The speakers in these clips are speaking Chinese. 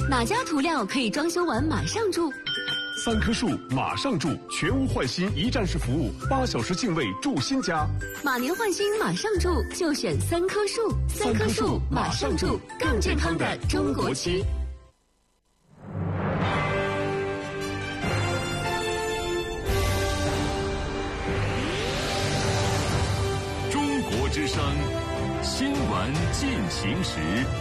哪家涂料可以装修完马上住 ？3棵树马上住，全屋换新一站式服务，8小时净位住新家。 马年换新马上住，就选3棵树。3棵树马上住，更健康的中国区。 中国之声新闻进行时。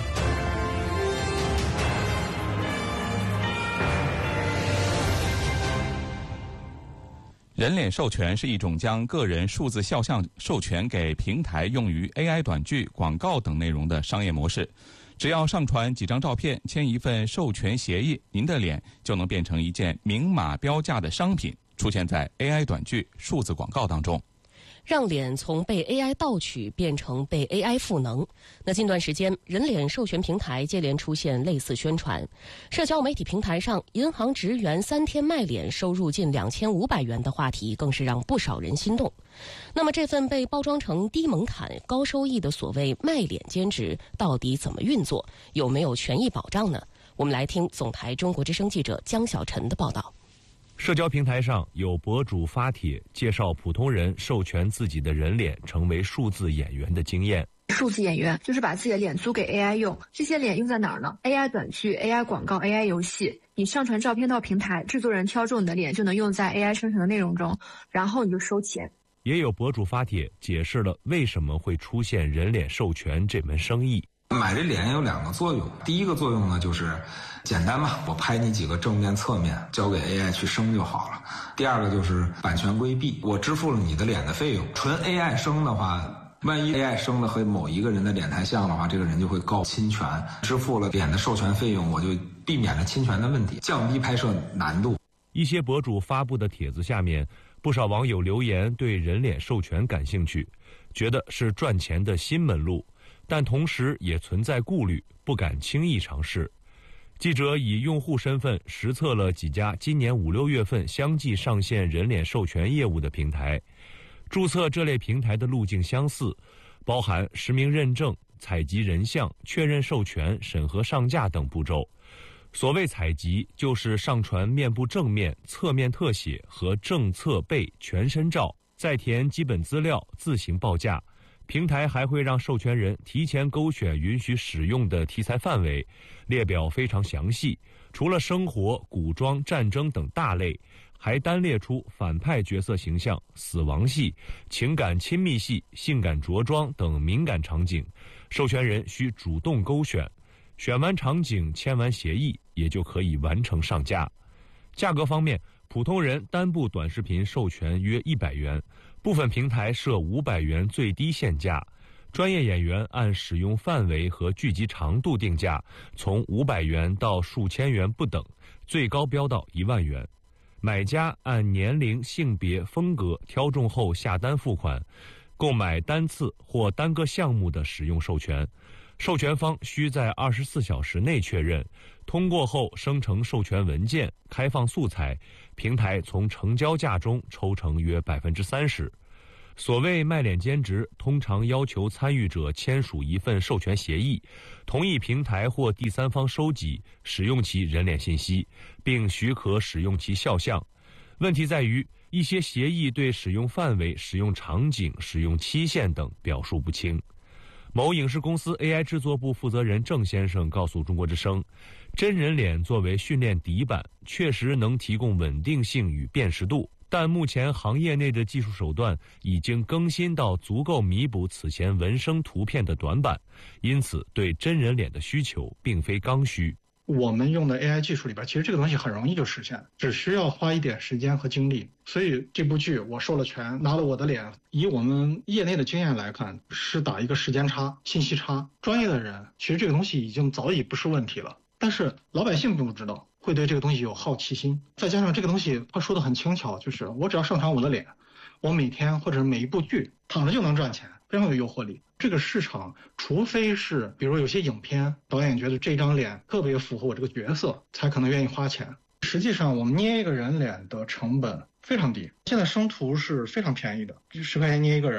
人脸授权是一种将个人数字肖像授权给平台用于 AI 短剧、广告等内容的商业模式。只要上传几张照片，签一份授权协议，您的脸就能变成一件明码标价的商品，出现在 AI 短剧、数字广告当中。 让脸从被 AI 盗取变成被 AI 赋能。那近段时间，人脸授权平台接连出现类似宣传。社交媒体平台上，银行职员3天卖脸收入近2500元的话题，更是让不少人心动。那么，这份被包装成低门槛、高收益的所谓卖脸兼职，到底怎么运作？有没有权益保障呢？我们来听总台中国之声记者江小晨的报道。 社交平台上有博主发帖介绍普通人授权自己的人脸成为数字演员的经验。 数字演员就是把自己的脸租给 AI 用，这些脸用在哪儿呢？ AI 短剧、AI 广告、AI 游戏。你上传照片到平台，制作人挑中你的脸就能用在 AI 生成的内容中，然后你就收钱。 也有博主发帖解释了为什么会出现人脸授权这门生意。 买这脸有2个作用，第一个作用呢就是简单嘛，我拍你几个正面侧面交给 AI 去生就好了。第二个就是版权规避，我支付了你的脸的费用。纯 AI 生的话，万一 AI 生的和某一个人的脸太像的话，这个人就会告侵权，支付了脸的授权费用，我就避免了侵权的问题，降低拍摄难度。 一些博主发布的帖子下面，不少网友留言对人脸授权感兴趣，觉得是赚钱的新门路，但同时也存在顾虑，不敢轻易尝试。记者以用户身份实测了几家今年5、6月份相继上线人脸授权业务的平台。注册这类平台的路径相似，包含实名认证、采集人像、确认授权、审核上架等步骤。所谓采集，就是上传面部正面、侧面特写和正侧背全身照，再填基本资料，自行报价。平台还会让授权人提前勾选允许使用的题材范围，列表非常详细。除了生活、古装、战争等大类，还单列出反派角色形象、死亡戏、情感亲密戏、性感着装等敏感场景，授权人需主动勾选。选完场景，签完协议，也就可以完成上架。价格方面，普通人单部短视频授权约100元，部分平台设500元最低限价，专业演员按使用范围和剧集长度定价，从500元到数千元不等，最高标到1万元。买家按年龄、性别、风格挑中后下单付款，购买单次或单个项目的使用授权。授权方需在24小时内确认，通过后生成授权文件，开放素材，平台从成交价中抽成约30%。所谓卖脸兼职，通常要求参与者签署一份授权协议，同意平台或第三方收集、使用其人脸信息，并许可使用其肖像。问题在于，一些协议对使用范围、使用场景、使用期限等表述不清。某影视公司 AI 制作部负责人郑先生告诉中国之声，真人脸作为训练底板，确实能提供稳定性与辨识度，但目前行业内的技术手段已经更新到足够弥补此前纹身图片的短板，因此对真人脸的需求并非刚需。 我们用的 AI 技术里边，其实这个东西很容易就实现，只需要花一点时间和精力。所以这部剧我授了权，拿了我的脸，以我们业内的经验来看，是打一个时间差、信息差。专业的人其实这个东西已经早已不是问题了，但是老百姓并不知道，会对这个东西有好奇心。再加上这个东西他说的很轻巧，就是我只要上传我的脸，我每天或者每一部剧躺着就能赚钱，非常有诱惑力。这个市场除非是比如有些影片导演觉得这张脸特别符合我这个角色，才可能愿意花钱。实际上我们捏一个人脸的成本非常低，现在生图是非常便宜的，10块钱捏一个人吧。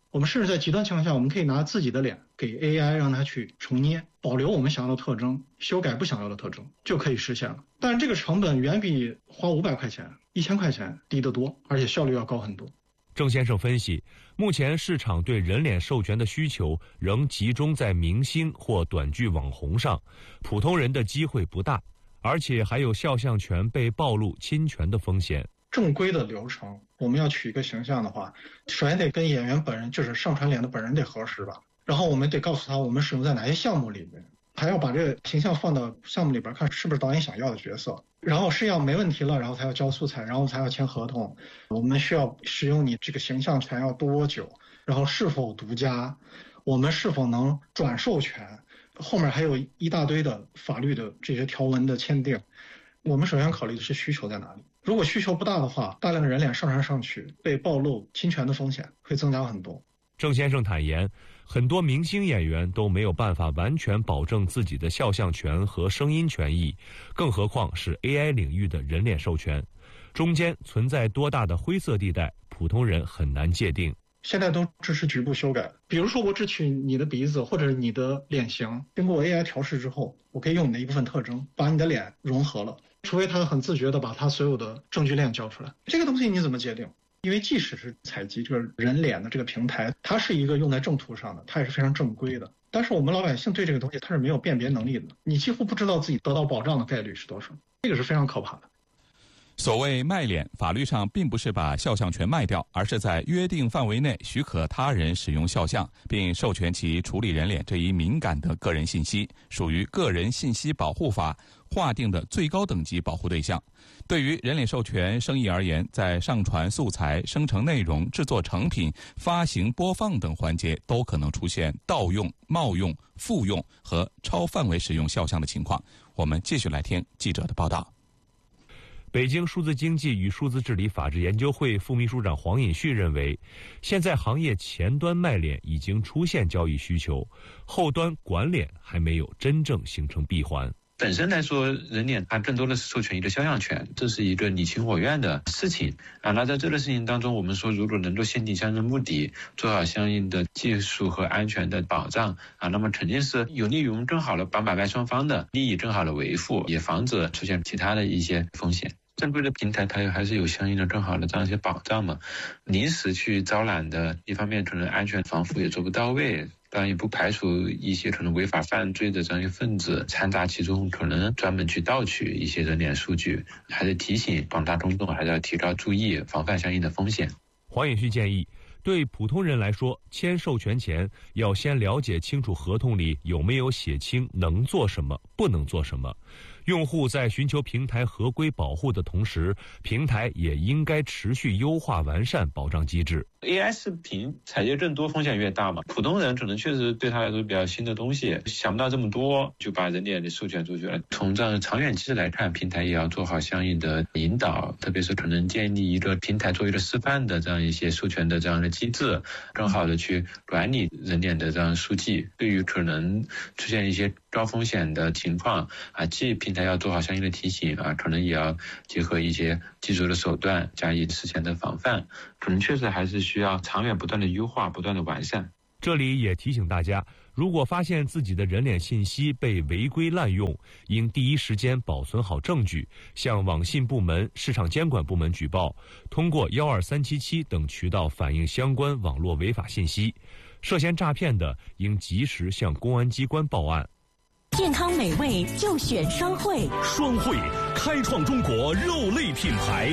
我们甚至在极端情况下，我们可以拿自己的脸给 AI 让它去重捏，保留我们想要的特征，修改不想要的特征，就可以实现了。但是这个成本远比花500块钱、1000块钱低得多，而且效率要高很多。 郑先生分析，目前市场对人脸授权的需求仍集中在明星或短剧网红上，普通人的机会不大，而且还有肖像权被暴露侵权的风险。 正规的流程，我们要取一个形象的话，首先得跟演员本人，就是上传脸的本人得核实吧，然后我们得告诉他我们使用在哪些项目里面，还要把这个形象放到项目里边看是不是导演想要的角色，然后试样没问题了，然后才要交素材，然后才要签合同。我们需要使用你这个形象权要多久，然后是否独家，我们是否能转授权，后面还有一大堆的法律的这些条文的签订。我们首先考虑的是需求在哪里，如果需求不大的话，大量的人脸上传上去被暴露侵权的风险会增加很多。 郑先生坦言，很多明星演员都没有办法完全保证自己的肖像权和声音权益，更何况是 AI 领域的人脸授权，中间存在多大的灰色地带，普通人很难界定。 现在都支持局部修改，比如说我只取你的鼻子或者你的脸型，经过 AI 调试之后，我可以用你的一部分特征把你的脸融合了，除非他很自觉的把他所有的证据链交出来。这个东西你怎么界定？因为即使是采集这个人脸的这个平台，它是一个用在正途上的，它也是非常正规的，但是我们老百姓对这个东西它是没有辨别能力的，你几乎不知道自己得到保障的概率是多少，这个是非常可怕的。 所谓卖脸，法律上并不是把肖像权卖掉，而是在约定范围内许可他人使用肖像，并授权其处理人脸这一敏感的个人信息，属于个人信息保护法划定的最高等级保护对象。对于人脸授权生意而言，在上传素材、生成内容、制作成品、发行、播放等环节都可能出现盗用、冒用、复用和超范围使用肖像的情况。我们继续来听记者的报道。 北京数字经济与数字治理法治研究会副秘书长黄尹旭认为，现在行业前端卖脸已经出现交易需求，后端管脸还没有真正形成闭环。 本身来说，人脸它更多的是授权一个肖像权，这是一个你情我愿的事情啊。那在这个事情当中，我们说如果能够限定相应目的，做好相应的技术和安全的保障啊，那么肯定是有利于我们更好的把买卖双方的利益更好的维护，也防止出现其他的一些风险。正规的平台它还是有相应的更好的这样一些保障嘛。临时去招揽的，一方面可能安全防护也做不到位，当然也不排除一些可能违法犯罪的这样一些分子掺杂其中，可能专门去盗取一些人脸数据，还是提醒广大公众还是要提高注意，防范相应的风险。 黄尹旭建议，对普通人来说，签授权前要先了解清楚合同里有没有写清能做什么、不能做什么。用户在寻求平台合规保护的同时，平台也应该持续优化完善保障机制。 AI 视频采集更多，风险越大嘛。普通人可能确实对他来说比较新的东西，想不到这么多，就把人脸授权出去了。从这样长远机制来看，平台也要做好相应的引导，特别是可能建立一个平台作为一个示范的这样一些授权的这样的机制，更好的去管理人脸的这样数据。对于可能出现一些高风险的情况啊，既平台要做好相应的提醒啊，可能也要结合一些技术的手段加以事前的防范，可能确实还是需要长远不断的优化、不断的完善。 这里也提醒大家，如果发现自己的人脸信息被违规滥用，应第一时间保存好证据，向网信部门、市场监管部门举报，通过12377等渠道反映相关网络违法信息。涉嫌诈骗的，应及时向公安机关报案。 健康美味就选双汇， 双汇开创中国肉类品牌。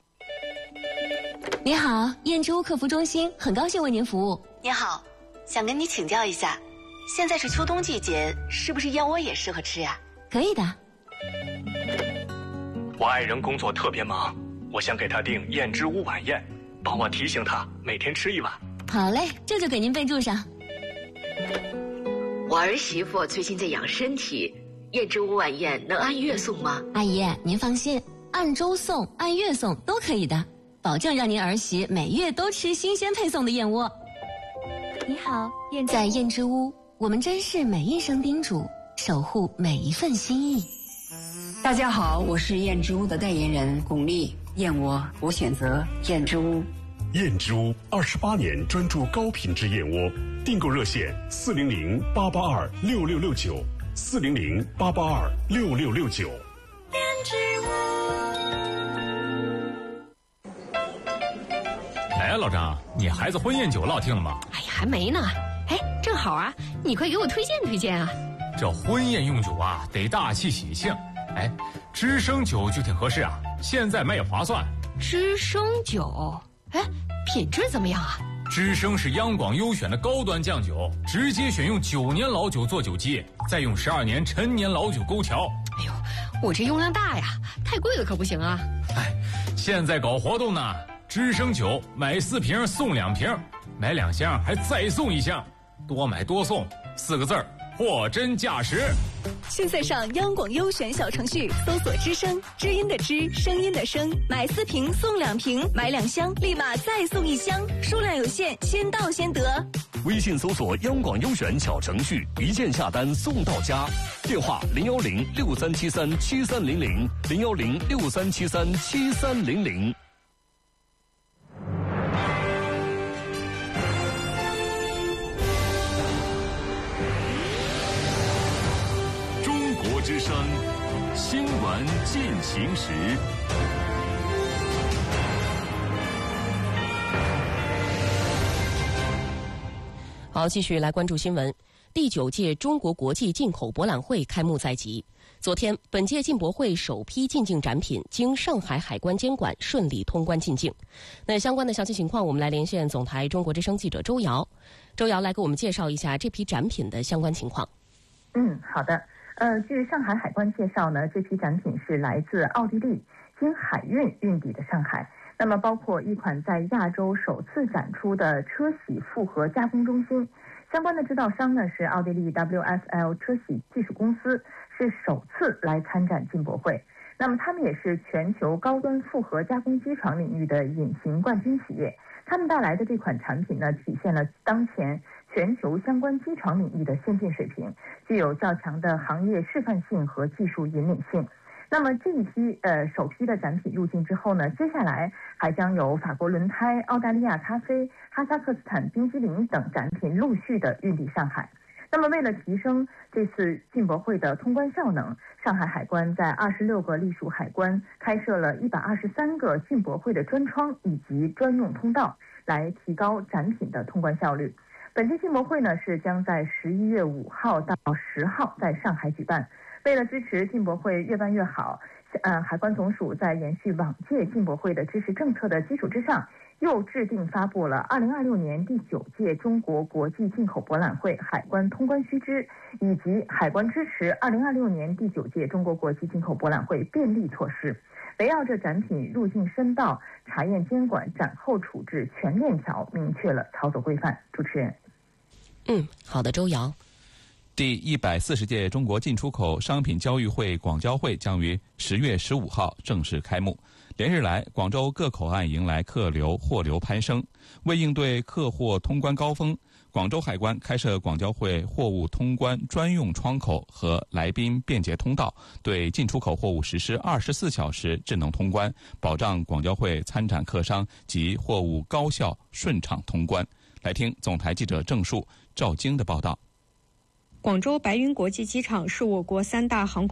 你好，燕之屋客服中心，很高兴为您服务。 你好，想跟你请教一下，现在是秋冬季节，是不是燕窝也适合吃呀？ 可以的。 我爱人工作特别忙，我想给他订燕之屋晚宴，帮我提醒他每天吃一碗。 好嘞，这就给您备注上。 我儿媳妇最近在养身体，燕之屋晚宴能按月送吗？ 阿姨，您放心，按周送、按月送都可以的，保证让您儿媳每月都吃新鲜配送的燕窝。你好，在燕之屋，我们珍视每一声叮嘱，守护每一份心意。 大家好，我是燕之屋的代言人巩俐，燕窝我选择燕之屋。 燕之屋28年专注高品质燕窝，订购热线400-882-6669，400-882-6669。 燕之屋。 哎，老张，你孩子婚宴酒落定了吗？ 哎呀，还没呢。哎，正好啊，你快给我推荐推荐啊。 这婚宴用酒啊，得大气喜庆。哎，知生酒就挺合适啊，现在卖也划算。 知生酒，哎，品质怎么样啊？ 知生是央广优选的高端酱酒，直接选用9年老酒做酒基，再用12年陈年老酒勾调。 哎呦，我这用量大呀，太贵了可不行啊。 哎，现在搞活动呢，知生酒买4瓶送2瓶，买2箱还再送1箱，多买多送，4个字儿。货真价实。 现在上央广优选小程序搜索知声，知音的知，声音的声，买4瓶送2瓶，买2箱立马再送1箱，数量有限，先到先得。 微信搜索央广优选小程序，一键下单送到家。电话010-6373-7300，010-6373-7300。 之声新闻进行时。 好，继续来关注新闻。第9届中国国际进口博览会开幕在即。昨天，本届进博会首批进境展品经上海海关监管顺利通关进境。那相关的详细情况，我们来连线总台中国之声记者周瑶。周瑶来给我们介绍一下这批展品的相关情况。 好的。据上海海关介绍呢，这批展品是来自奥地利经海运运抵的上海。那么包括一款在亚洲首次展出的车铣复合加工中心，相关的制造商呢是奥地利 WSL 车铣技术公司，是首次来参展进博会。那么他们也是全球高端复合加工机床领域的隐形冠军企业。他们带来的这款产品呢，体现了当前全球相关机床领域的先进水平，具有较强的行业示范性和技术引领性。那么这一批首批的展品入境之后呢，接下来还将有法国轮胎、澳大利亚咖啡、哈萨克斯坦冰激凌等展品陆续的运抵上海。那么为了提升这次进博会的通关效能，上海海关在26个隶属海关开设了123个进博会的专窗以及专用通道，来提高展品的通关效率。本届进博会呢是将在11月5号到10号在上海举办。为了支持进博会越办越好，海关总署在延续往届进博会的支持政策的基础之上，又制定发布了2026年第9届中国国际进口博览会海关通关须知，以及海关支持2026年第9届中国国际进口博览会便利措施，围绕着展品入境申报、查验监管、展后处置全链条明确了操作规范。主持人。 好的，周瑶。 第140届中国进出口商品交易会广交会将于10月15号正式开幕。连日来，广州各口岸迎来客流、货流攀升。为应对客货通关高峰，广州海关开设广交会货物通关专用窗口和来宾便捷通道，对进出口货物实施24小时智能通关，保障广交会参展客商及货物高效顺畅通关。来听总台记者郑树、赵晶的报道。 广州白云国际机场是我国3大航空